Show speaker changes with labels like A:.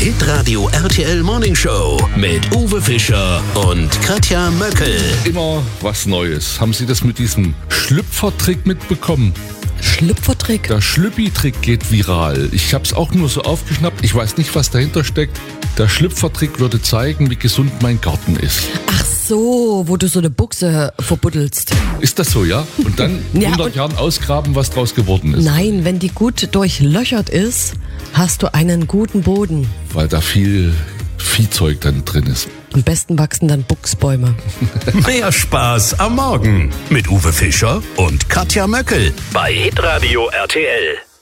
A: Hitradio RTL Morning Show mit Uwe Fischer und Katja Möckel.
B: Immer was Neues. Haben Sie das mit diesem Schlüpfertrick mitbekommen?
C: Schlüpfertrick?
B: Der Schlüppi-Trick geht viral. Ich habe es auch nur so aufgeschnappt. Ich weiß nicht, was dahinter steckt. Der Schlüpfertrick würde zeigen, wie gesund mein Garten ist.
C: Ach so, wo du so eine Buchse verbuddelst.
B: Ist das so, ja? Und dann in 100 Jahren ausgraben, was draus geworden ist.
C: Nein, wenn die gut durchlöchert ist, hast du einen guten Boden.
B: Weil da viel Viehzeug dann drin ist.
C: Am besten wachsen dann Buchsbäume.
A: Mehr Spaß am Morgen mit Uwe Fischer und Katja Möckel bei Hitradio RTL.